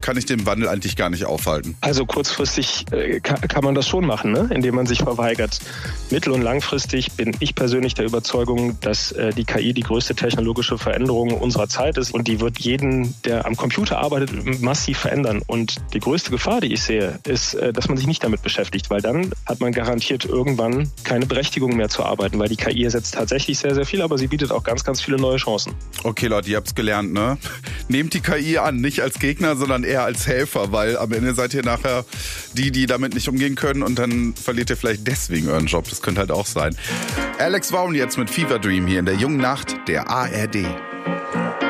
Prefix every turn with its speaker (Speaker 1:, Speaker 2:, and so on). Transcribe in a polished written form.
Speaker 1: kann ich den Wandel eigentlich gar nicht aufhalten?
Speaker 2: Also kurzfristig kann man das schon machen, ne? Indem man sich verweigert. Mittel- und langfristig bin ich persönlich der Überzeugung, dass die KI die größte technologische Veränderung unserer Zeit ist und die wird jeden, der am Computer arbeitet, massiv verändern. Und die größte Gefahr, die ich sehe, ist, dass man sich nicht damit beschäftigt, weil dann hat man garantiert irgendwann keine Berechtigung mehr zu arbeiten, weil die KI ersetzt tatsächlich sehr, sehr viel, aber sie bietet auch ganz, ganz viele neue Chancen.
Speaker 1: Okay, Leute, ihr habt's gelernt, ne? Nehmt die KI an, nicht als Gegner, sondern eher als Helfer, weil am Ende seid ihr nachher die damit nicht umgehen können und dann verliert ihr vielleicht deswegen euren Job. Das könnte halt auch sein. Alex Vaughn jetzt mit Fever Dream hier in der jungen Nacht der ARD.